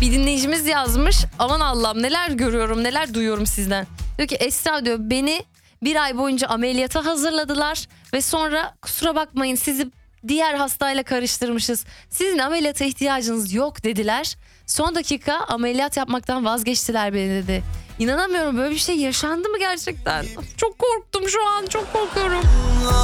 Bir dinleyicimiz yazmış. Aman Allah'ım, neler görüyorum, neler duyuyorum sizden. Diyor ki Esra diyor, beni bir ay boyunca ameliyata hazırladılar ve sonra kusura bakmayın sizi diğer hastayla karıştırmışız. Sizin ameliyata ihtiyacınız yok dediler. Son dakika ameliyat yapmaktan vazgeçtiler beni dedi. İnanamıyorum, böyle bir şey yaşandı mı gerçekten? Çok korktum şu an, çok korkuyorum.